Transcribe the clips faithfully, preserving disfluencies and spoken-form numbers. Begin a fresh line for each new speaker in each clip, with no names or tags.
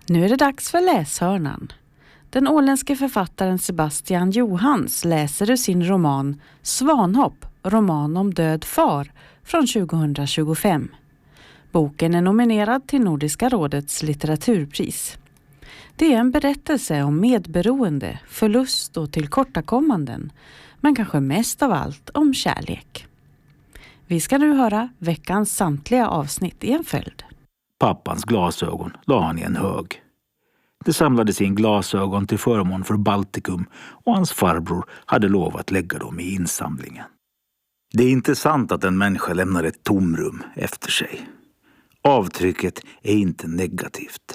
Nu är det dags för läshörnan. Den åländske författaren Sebastian Johans läser ur sin roman Svanhopp, roman om död far från tjugohundratjugofem. Boken är nominerad till Nordiska rådets litteraturpris. Det är en berättelse om medberoende, förlust och tillkortakommanden, men kanske mest av allt om kärlek. Vi ska nu höra veckans samtliga avsnitt i en följd.
Pappans glasögon la han i en hög. Det samlades in glasögon till förmån för Baltikum och hans farbror hade lovat att lägga dem i insamlingen. Det är inte sant att en människa lämnar ett tomrum efter sig. Avtrycket är inte negativt.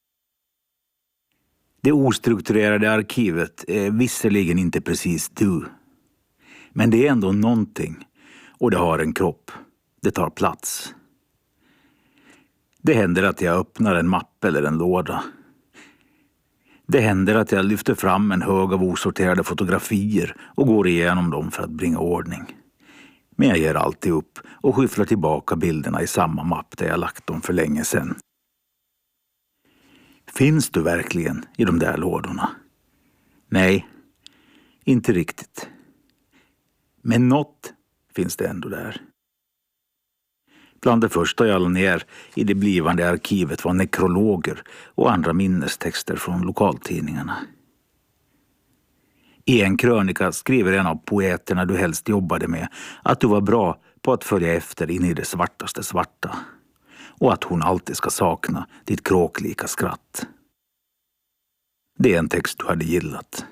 Det ostrukturerade arkivet är visserligen inte precis du. Men det är ändå någonting och det har en kropp. Det tar plats. Det händer att jag öppnar en mapp eller en låda. Det händer att jag lyfter fram en hög av osorterade fotografier och går igenom dem för att bringa ordning. Men jag ger alltid upp och skyfflar tillbaka bilderna i samma mapp där jag lagt dem för länge sedan. Finns du verkligen i de där lådorna? Nej, inte riktigt. Men något finns det ändå där. Bland det första jag la ner i det blivande arkivet var nekrologer och andra minnestexter från lokaltidningarna. I en krönika skriver en av poeterna du helst jobbade med att du var bra på att följa efter in i det svartaste svarta och att hon alltid ska sakna ditt kråklika skratt. Det är en text du hade gillat.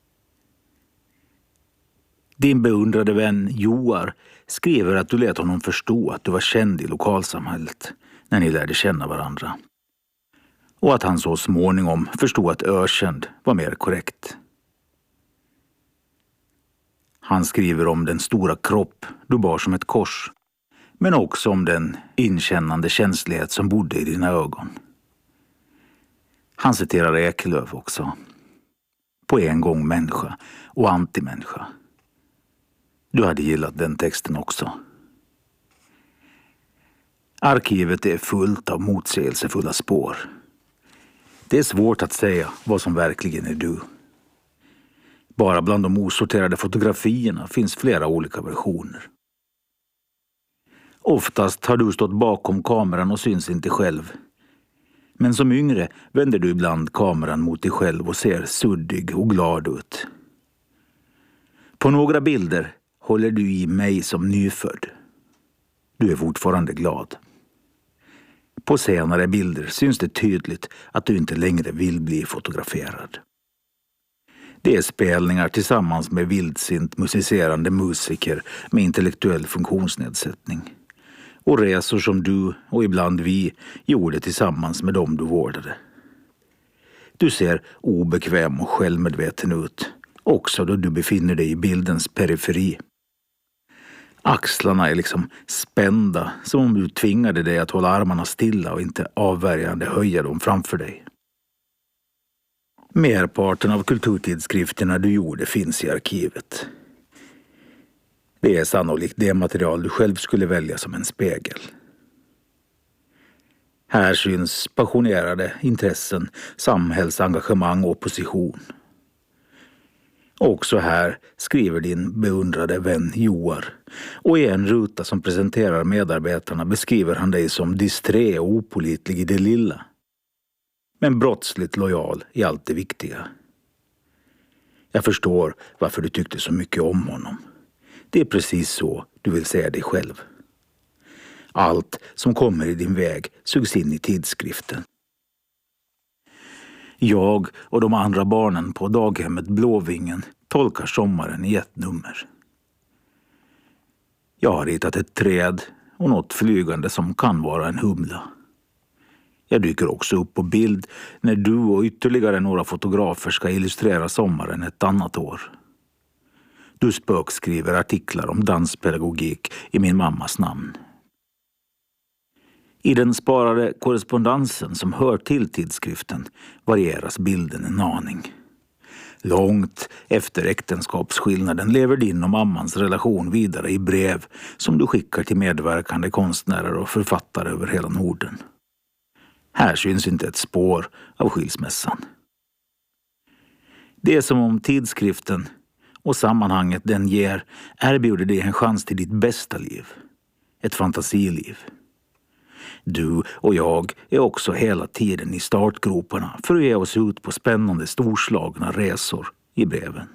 Din beundrade vän Joar skriver att du lät honom förstå att du var känd i lokalsamhället när ni lärde känna varandra. Och att han så småningom förstod att ökänd var mer korrekt. Han skriver om den stora kropp du bar som ett kors, men också om den inkännande känslighet som bodde i dina ögon. Han citerar Ekelöf också. På en gång människa och antimänniska. Du hade gillat den texten också. Arkivet är fullt av motsägelsefulla spår. Det är svårt att säga vad som verkligen är du. Bara bland de osorterade fotografierna finns flera olika versioner. Oftast har du stått bakom kameran och syns inte själv. Men som yngre vänder du ibland kameran mot dig själv och ser suddig och glad ut. På några bilder håller du i mig som nyfödd. Du är fortfarande glad. På senare bilder syns det tydligt att du inte längre vill bli fotograferad. Det är spelningar tillsammans med vildsint musicerande musiker med intellektuell funktionsnedsättning. Och resor som du och ibland vi gjorde tillsammans med dem du vårdade. Du ser obekväm och självmedveten ut, också då du befinner dig i bildens periferi. Axlarna är liksom spända, som om du tvingade dig att hålla armarna stilla och inte avvärjande höja dem framför dig. Merparten av kulturtidskrifterna du gjorde finns i arkivet. Det är sannolikt det material du själv skulle välja som en spegel. Här syns passionerade intressen, samhällsengagemang och opposition. Också här skriver din beundrade vän Joar. Och i en ruta som presenterar medarbetarna beskriver han dig som disträ och opålitlig i det lilla. Men brottsligt lojal i allt det viktiga. Jag förstår varför du tyckte så mycket om honom. Det är precis så du vill säga dig själv. Allt som kommer i din väg sugs in i tidskriften. Jag och de andra barnen på daghemmet Blåvingen tolkar sommaren i ett nummer. Jag har ritat ett träd och något flygande som kan vara en humla. Jag dyker också upp på bild när du och ytterligare några fotografer ska illustrera sommaren ett annat år. Du spökskriver artiklar om danspedagogik i min mammas namn. I den sparade korrespondensen som hör till tidskriften varieras bilden en aning. Långt efter äktenskapsskillnaden lever din och mammans relation vidare i brev som du skickar till medverkande konstnärer och författare över hela Norden. Här syns inte ett spår av skilsmässan. Det är som om tidskriften och sammanhanget den ger erbjuder dig en chans till ditt bästa liv. Ett fantasiliv. Du och jag är också hela tiden i startgroparna för att ge oss ut på spännande storslagna resor i breven.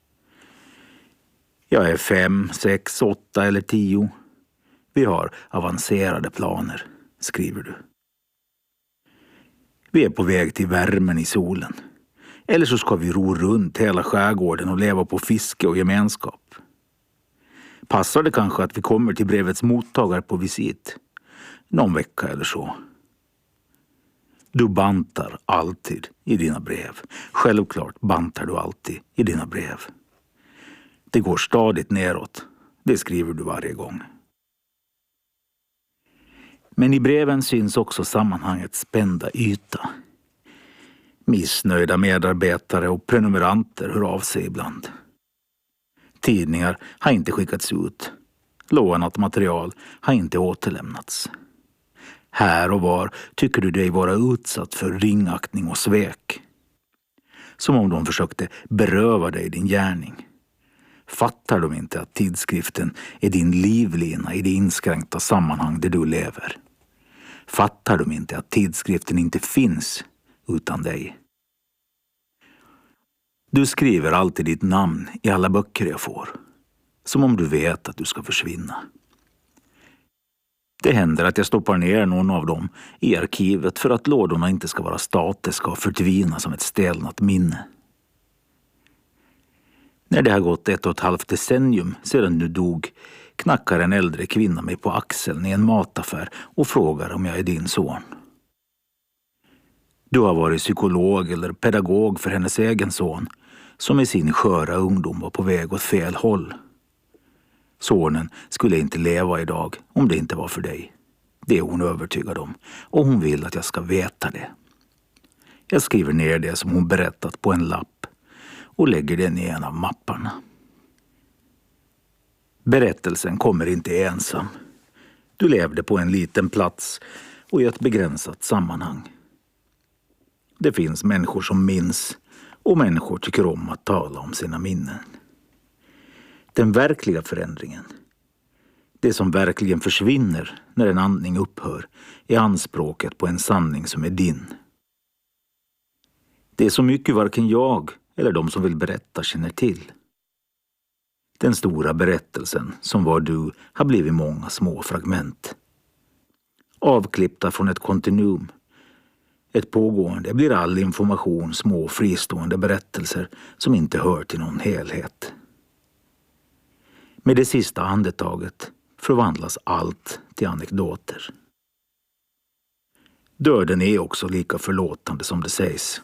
Jag är fem, sex, åtta eller tio. Vi har avancerade planer, skriver du. Vi är på väg till värmen i solen. Eller så ska vi ro runt hela skärgården och leva på fiske och gemenskap. Passar det kanske att vi kommer till brevets mottagare på visit? Någon vecka eller så. Du bantar alltid i dina brev. Självklart bantar du alltid i dina brev. Det går stadigt neråt. Det skriver du varje gång. Men i breven syns också sammanhangets spända yta. Missnöjda medarbetare och prenumeranter hör av sig ibland. Tidningar har inte skickats ut. Lånat material har inte återlämnats. Här och var tycker du dig vara utsatt för ringaktning och svek. Som om de försökte beröva dig din gärning. Fattar de inte att tidskriften är din livlina i det inskränkta sammanhang där du lever? Fattar de inte att tidskriften inte finns utan dig? Du skriver alltid ditt namn i alla böcker jag får. Som om du vet att du ska försvinna. Det händer att jag stoppar ner någon av dem i arkivet för att lådorna inte ska vara statiska och förtvina som ett stelnat minne. När det har gått ett och ett halvt decennium sedan du dog knackar en äldre kvinna mig på axeln i en mataffär och frågar om jag är din son. Du har varit psykolog eller pedagog för hennes egen son som i sin sköra ungdom var på väg åt fel håll. Sonen skulle inte leva idag om det inte var för dig. Det är hon övertygad om och hon vill att jag ska veta det. Jag skriver ner det som hon berättat på en lapp och lägger den i en av mapparna. Berättelsen kommer inte ensam. Du levde på en liten plats och i ett begränsat sammanhang. Det finns människor som minns och människor tycker om att tala om sina minnen. Den verkliga förändringen, det som verkligen försvinner när en andning upphör, är anspråket på en sanning som är din. Det är så mycket varken jag eller de som vill berätta känner till. Den stora berättelsen som var du har blivit många små fragment. Avklippta från ett kontinuum. Ett pågående blir all information små fristående berättelser som inte hör till någon helhet. Med det sista andetaget förvandlas allt till anekdoter. Döden är också lika förlåtande som det sägs.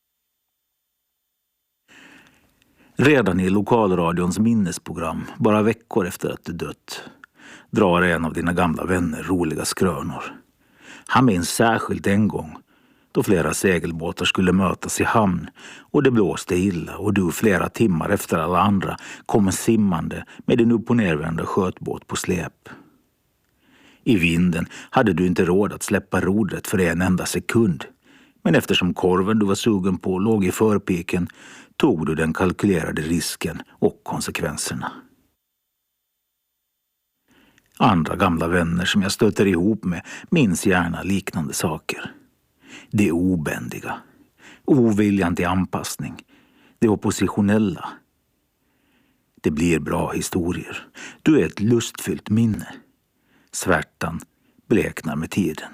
Redan i lokalradions minnesprogram, bara veckor efter att du dött, drar en av dina gamla vänner roliga skrönor. Han minns särskilt en gång då flera segelbåtar skulle mötas i hamn och det blåste illa och du flera timmar efter alla andra kom simmande med din upp- och nervända skötbåt på släp. I vinden hade du inte råd att släppa rodret för en enda sekund, men eftersom korven du var sugen på låg i förpiken tog du den kalkylerade risken och konsekvenserna. Andra gamla vänner som jag stöter ihop med minns gärna liknande saker. Det obändiga, oviljan till anpassning, det oppositionella. Det blir bra historier. Du är ett lustfyllt minne. Svärtan bleknar med tiden.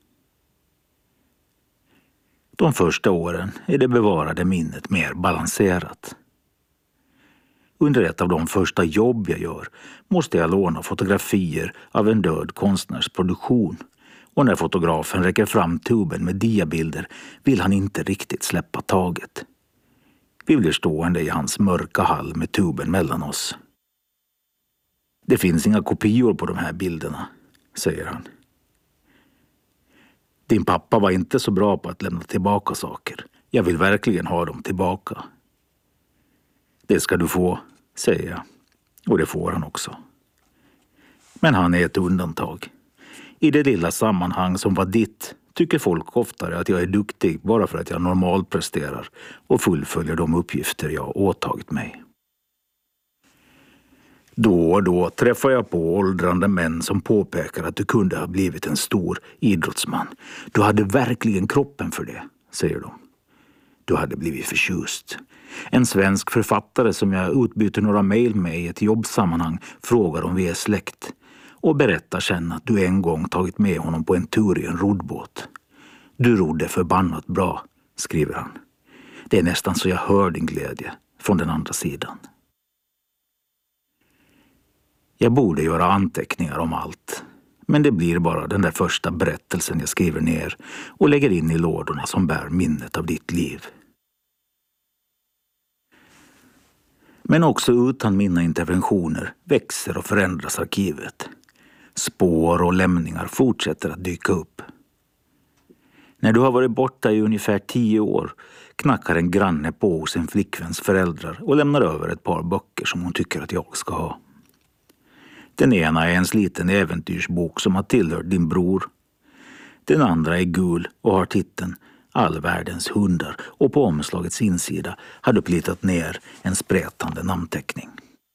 De första åren är det bevarade minnet mer balanserat. Under ett av de första jobb jag gör måste jag låna fotografier av en död konstnärs produktion. Och när fotografen räcker fram tuben med diabilder vill han inte riktigt släppa taget. Vi blir stående i hans mörka hall med tuben mellan oss. Det finns inga kopior på de här bilderna, säger han. Din pappa var inte så bra på att lämna tillbaka saker. Jag vill verkligen ha dem tillbaka. Det ska du få, säger jag. Och det får han också. Men han är ett undantag. I det lilla sammanhang som var ditt tycker folk oftare att jag är duktig bara för att jag normalpresterar och fullföljer de uppgifter jag åtagit mig. Då och då träffar jag på åldrande män som påpekar att du kunde ha blivit en stor idrottsman. Du hade verkligen kroppen för det, säger de. Du hade blivit förtjust. En svensk författare som jag utbyter några mejl med i ett jobbsammanhang frågar om vi är släkt och berättar sen att du en gång tagit med honom på en tur i en roddbåt. Du rodde förbannat bra, skriver han. Det är nästan så jag hör din glädje från den andra sidan. Jag borde göra anteckningar om allt, men det blir bara den där första berättelsen jag skriver ner och lägger in i lådorna som bär minnet av ditt liv. Men också utan mina interventioner växer och förändras arkivet. Spår och lämningar fortsätter att dyka upp. När du har varit borta i ungefär tio år knackar en granne på hos en flickväns föräldrar och lämnar över ett par böcker som hon tycker att jag ska ha. Den ena är en sliten äventyrsbok som har tillhört din bror. Den andra är gul och har titeln All världens hundar och på omslagets insida har du plitat ner en sprätande namnteckning.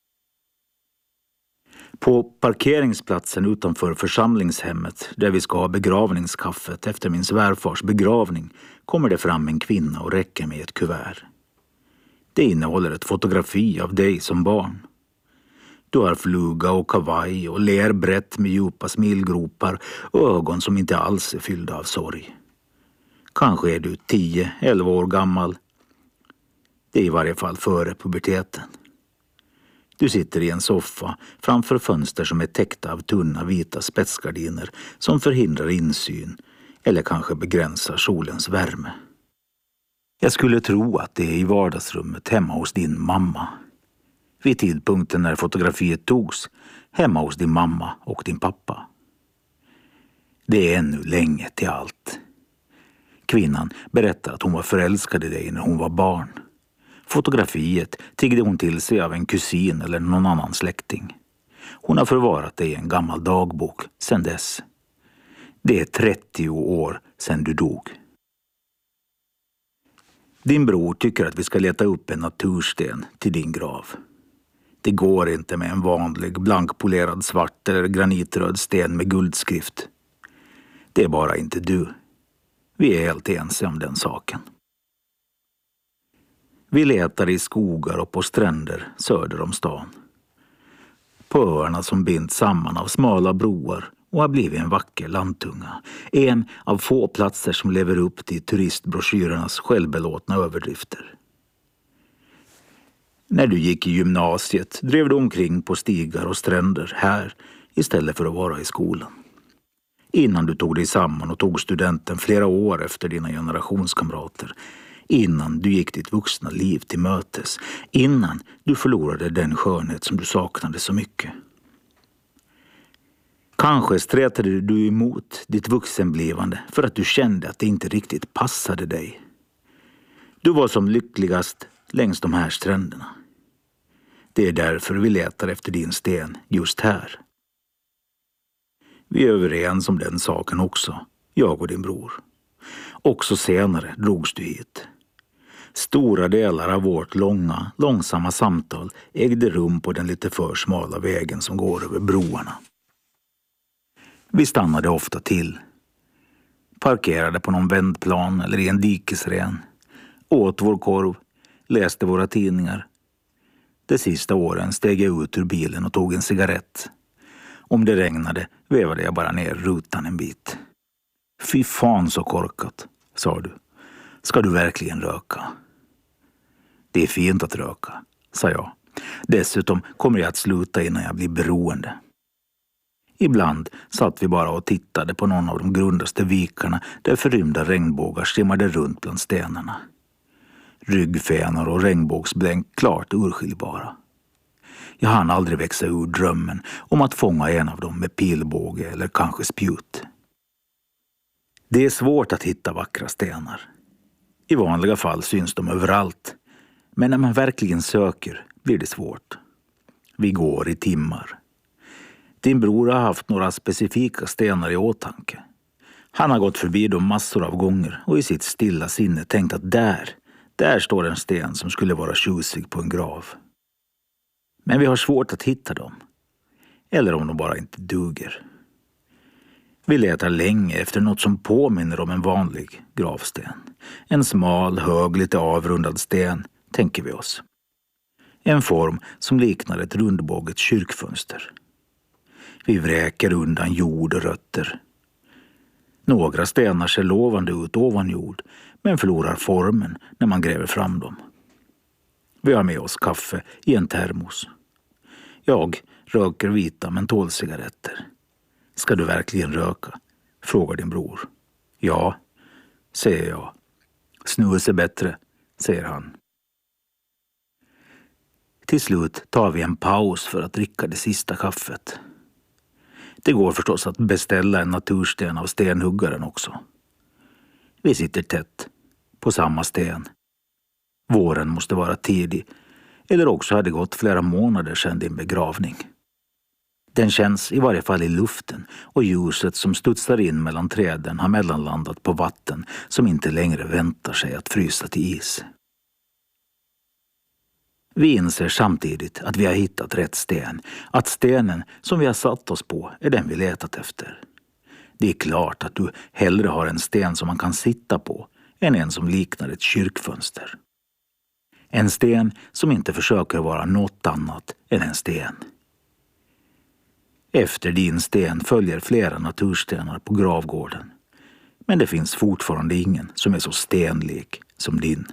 På parkeringsplatsen utanför församlingshemmet där vi ska ha begravningskaffet efter min svärfars begravning kommer det fram en kvinna och räcker mig ett kuvert. Det innehåller ett fotografi av dig som barn. Du har fluga och kavaj och ler brett med djupa smilgropar och ögon som inte alls är fyllda av sorg. Kanske är du tio, elva år gammal. Det är i varje fall före puberteten. Du sitter i en soffa framför fönster som är täckta av tunna vita spetsgardiner som förhindrar insyn eller kanske begränsar solens värme. Jag skulle tro att det är i vardagsrummet hemma hos din mamma. Vid tidpunkten när fotografiet togs, hemma hos din mamma och din pappa. Det är ännu länge till allt. Kvinnan berättar att hon var förälskad i dig när hon var barn. Fotografiet tiggde hon till sig av en kusin eller någon annan släkting. Hon har förvarat det i en gammal dagbok sedan dess. Det är trettio år sedan du dog. Din bror tycker att vi ska leta upp en natursten till din grav. Det går inte med en vanlig blankpolerad svart eller granitröd sten med guldskrift. Det är bara inte du. Vi är helt ense om den saken. Vi letar i skogar och på stränder söder om stan. På öarna som binds samman av smala broar och har blivit en vacker landtunga. En av få platser som lever upp till turistbroschyrernas självbelåtna överdrifter. När du gick i gymnasiet drev du omkring på stigar och stränder här istället för att vara i skolan. Innan du tog dig samman och tog studenten flera år efter dina generationskamrater. Innan du gick ditt vuxna liv till mötes. Innan du förlorade den skönhet som du saknade så mycket. Kanske strätade du emot ditt vuxenblivande för att du kände att det inte riktigt passade dig. Du var som lyckligast längs de här stränderna. Det är därför vi letar efter din sten just här. Vi är överens om den saken också, jag och din bror. Också senare drogs du hit. Stora delar av vårt långa, långsamma samtal ägde rum på den lite för smala vägen som går över broarna. Vi stannade ofta till. Parkerade på någon vändplan eller i en dikesren. Åt vår korv, läste våra tidningar. De sista åren steg jag ut ur bilen och tog en cigarett. Om det regnade vevade jag bara ner rutan en bit. Fy fan så korkat, sa du. Ska du verkligen röka? Det är fint att röka, sa jag. Dessutom kommer jag att sluta innan jag blir beroende. Ibland satt vi bara och tittade på någon av de grundaste vikarna där förrymda regnbågar skimmade runt bland stenarna. Ryggfenor och regnbågsblänk klart urskiljbara. Jag hann aldrig växa ur drömmen om att fånga en av dem med pilbåge eller kanske spjut. Det är svårt att hitta vackra stenar. I vanliga fall syns de överallt. Men när man verkligen söker blir det svårt. Vi går i timmar. Din bror har haft några specifika stenar i åtanke. Han har gått förbi dem massor av gånger och i sitt stilla sinne tänkt att där, där står en sten som skulle vara tjusig på en grav. Men vi har svårt att hitta dem. Eller om de bara inte duger. Vi letar länge efter något som påminner om en vanlig gravsten. En smal, hög, lite avrundad sten, tänker vi oss. En form som liknar ett rundbåget kyrkfönster. Vi vräker undan jord och rötter. Några stenar ser lovande ut ovan jord, men förlorar formen när man gräver fram dem. Vi har med oss kaffe i en termos. Jag röker vita mentolcigaretter. Ska du verkligen röka? Frågar din bror. Ja, säger jag. Snus är bättre, säger han. Till slut tar vi en paus för att dricka det sista kaffet. Det går förstås att beställa en natursten av stenhuggaren också. Vi sitter tätt på samma sten. Våren måste vara tidig, eller också hade det gått flera månader sedan din begravning. Den känns i varje fall i luften och ljuset som studsar in mellan träden har mellanlandat på vatten som inte längre väntar sig att frysa till is. Vi inser samtidigt att vi har hittat rätt sten, att stenen som vi har satt oss på är den vi letat efter. Det är klart att du hellre har en sten som man kan sitta på än en som liknar ett kyrkfönster. En sten som inte försöker vara något annat än en sten. Efter din sten följer flera naturstenar på gravgården. Men det finns fortfarande ingen som är så stenlik som din.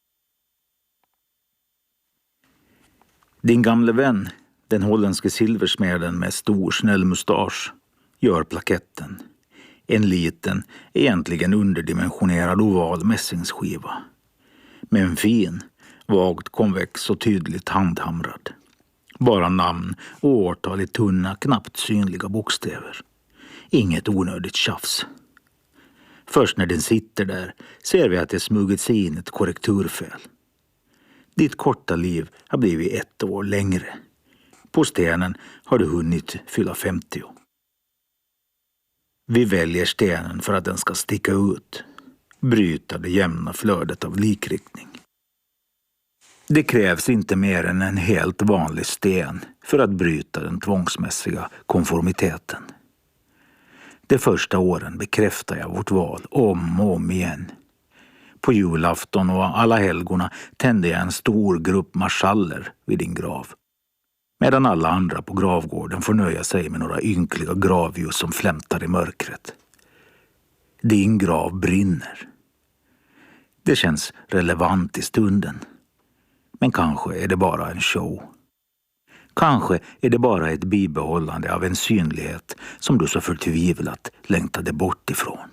Din gamle vän, den holländske silversmeden med stor snäll mustasch, gör plaketten. En liten, egentligen underdimensionerad oval mässingsskiva. Med en fin, vagt konvex och tydligt handhamrad. Bara namn och årtal i tunna, knappt synliga bokstäver. Inget onödigt tjafs. Först när den sitter där ser vi att det smugit sig in ett korrekturfel. Ditt korta liv har blivit ett år längre. På stenen har du hunnit fylla femtio. Vi väljer stenen för att den ska sticka ut. Bryta det jämna flödet av likriktning. Det krävs inte mer än en helt vanlig sten för att bryta den tvångsmässiga konformiteten. De första åren bekräftar jag vårt val om och om igen. På julafton och alla helgorna tände jag en stor grupp marschaller vid din grav. Medan alla andra på gravgården får nöja sig med några ynkliga gravljus som flämtar i mörkret. Din grav brinner. Det känns relevant i stunden. Men kanske är det bara en show. Kanske är det bara ett bibehållande av en synlighet som du så förtvivlat längtade bort ifrån.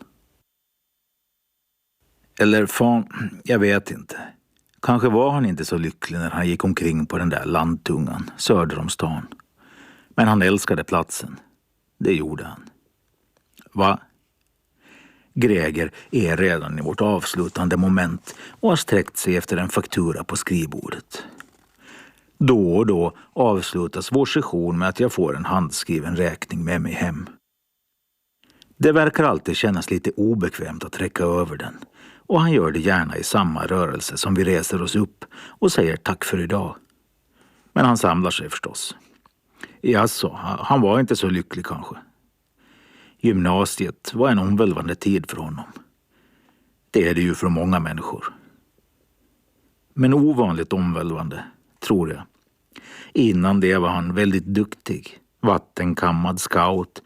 Eller fan, jag vet inte. Kanske var han inte så lycklig när han gick omkring på den där landtungan söder om stan. Men han älskade platsen. Det gjorde han. Va? Greger är redan i vårt avslutande moment och har sträckt sig efter en faktura på skrivbordet. Då och då avslutas vår session med att jag får en handskriven räkning med mig hem. Det verkar alltid kännas lite obekvämt att räcka över den. Och han gör det gärna i samma rörelse som vi reser oss upp och säger tack för idag. Men han samlar sig förstås. Jaså, han var inte så lycklig kanske. Gymnasiet var en omvälvande tid för honom. Det är det ju för många människor. Men ovanligt omvälvande, tror jag. Innan det var han väldigt duktig. Vattenkammad scout,